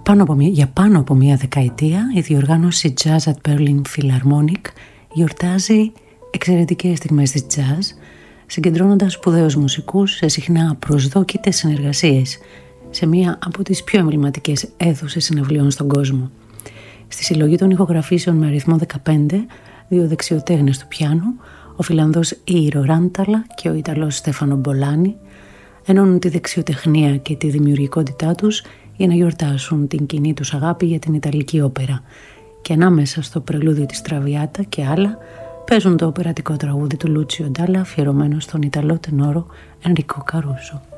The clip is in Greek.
Για πάνω από μία δεκαετία η διοργάνωση Jazz at Berlin Philharmonic γιορτάζει εξαιρετικές στιγμές της jazz, συγκεντρώνοντας σπουδαίους μουσικούς σε συχνά απροσδόκητες συνεργασίες σε μία από τις πιο εμβληματικές αίθουσες συναυλιών στον κόσμο. Στη συλλογή των ηχογραφήσεων με αριθμό 15, δύο δεξιοτέχνες του πιάνου, ο Φιλανδός Ήρο Ράνταλα και ο Ιταλός Στέφανο Μπολάνι, ενώνουν τη δεξιοτεχνία και τη δημιουργικότητά τους για να γιορτάσουν την κοινή τους αγάπη για την Ιταλική όπερα, και ανάμεσα στο πρελούδιο της Τραβιάτα και άλλα παίζουν το οπερατικό τραγούδι του Λούτσιο Ντάλα αφιερωμένο στον Ιταλό τενόρο Ενρίκο Καρούσο.